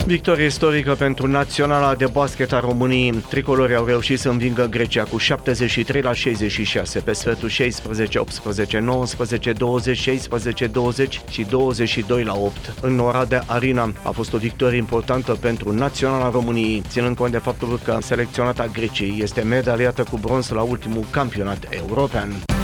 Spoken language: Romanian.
Victorie istorică pentru Naționala de Basket a României. Tricolorii au reușit să învingă Grecia cu 73-66 pe sfertul 16-18, 19-20, 16-20 și 22-8 în Oradea Arena. A fost o victorie importantă pentru Naționala României, ținând cont de faptul că selecționata Greciei este medaliată cu bronz la ultimul campionat european.